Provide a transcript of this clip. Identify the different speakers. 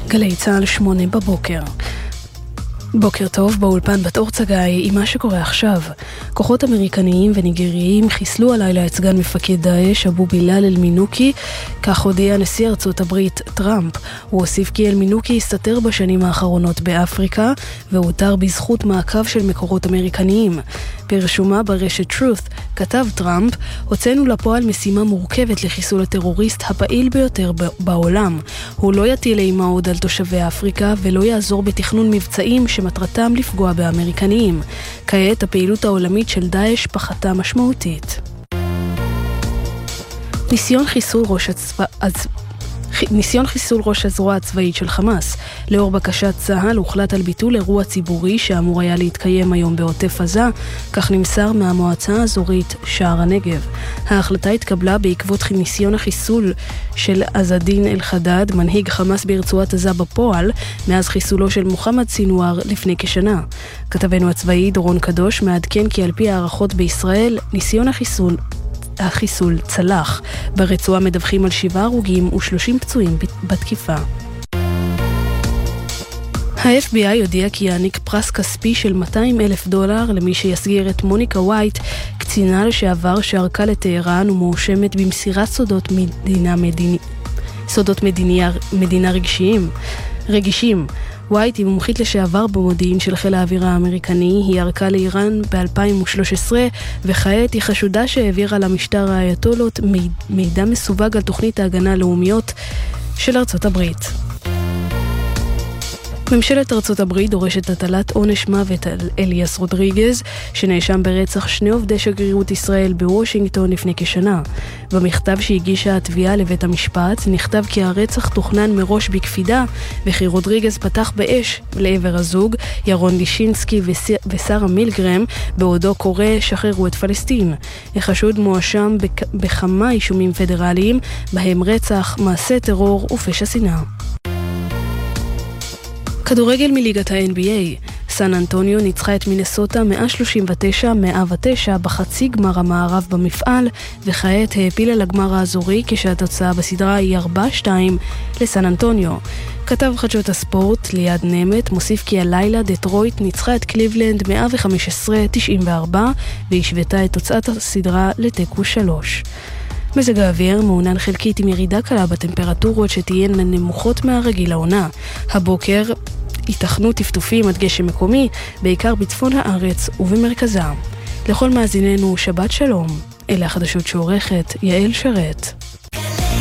Speaker 1: גלי צהל 8 בבוקר. בוקר טוב, באולפן בת אור צגאי עם מה שקורה עכשיו. כוחות אמריקניים וניגריים חיסלו הלילה את סגן מפקד דאעש אבו בילאל אל-מינוקי, כך הודיע נשיא ארצות הברית טראמפ. הוא הוסיף כי אל-מינוקי הסתתר בשנים האחרונות באפריקה והותר בזכות מעקב של מקורות אמריקניים. פרשומה ברשת Truth כתב טראמפ, הוצאנו לפועל משימה מורכבת לחיסול הטרוריסט הפעיל ביותר בעולם. הוא לא יטיל אימה עוד על תושבי אפריקה ולא יעזור בתכנון מבצעים שמטרתם לפגוע באמריקניים. כעת הפעילות העולמית של דאעש פחתה משמעותית. ניסיון חיסול ראש הזרוע הצבאית של חמאס. לאור בקשת צה"ל הוחלט על ביטול אירוע ציבורי שאמור היה להתקיים היום בעוטף עזה, כך נמסר מהמועצה האזורית שער הנגב. ההחלטה התקבלה בעקבות ניסיון החיסול של עזדין אל-חדד, מנהיג חמאס ברצועת עזה בפועל, מאז חיסולו של מוחמד סינואר לפני כשנה. כתבנו הצבאי דורון קדוש מעדכן כי על פי הערכות בישראל, ניסיון החיסול צלח. ברצועה מדווחים על 7 הרוגים ו30 פצועים בתקיפה. ה-FBI יודיע כי יעניק פרס כספי של $200,000 למי שיסגיר את מוניקה ווייט, קצינה לשעבר שערקה לטהרן ומואשמת במסירת סודות מדינה רגישים. ווייט היא מומחית לשעבר במודיעין של חיל האוויר האמריקני, היא ערקה לאיראן ב-2013 וכעת היא חשודה שהעבירה למשטר האייתולות מידע מסווג על תוכנית ההגנה הלאומיות של ארצות הברית. ממשלת ארצות הברית דורשת הטלת עונש מוות על אליאס רודריגז, שנאשם ברצח 2 עובדי שגרירות ישראל בוושינגטון לפני כשנה. במכתב שהגישה התביעה לבית המשפט נכתב כי הרצח תוכנן מראש בקפידה, וכי רודריגז פתח באש לעבר הזוג, ירון לישינסקי ושרה מילגרם, בעודו קורא שחררו את פלסטין. החשוד מואשם בכמה אישומים פדרליים, בהם רצח, מעשה טרור ופשע שנאה. כדורגל מליגת ה-NBA. סן אנטוניו ניצחה את מינסוטה 139-109 בחצי גמר המערב במפעל, וכעת העפילה לגמר האזורי כשהתוצאה בסדרה היא 4-2 לסן אנטוניו. כתב חדשות הספורט ליד נמת מוסיף כי הלילה דטרויט ניצחה את קליבלנד 115-94 והשוותה את תוצאת הסדרה לתיקו 3. מזג האוויר מעונן חלקית עם ירידה קלה בטמפרטורות שתהיינה נמוכות מהרגיל לעונה. הבוקר ייתכנו טפטופים עד גשם מקומי, בעיקר בצפון הארץ ובמרכזה. לכל מאזיננו שבת שלום. אלה החדשות שעורכת יעל שרת.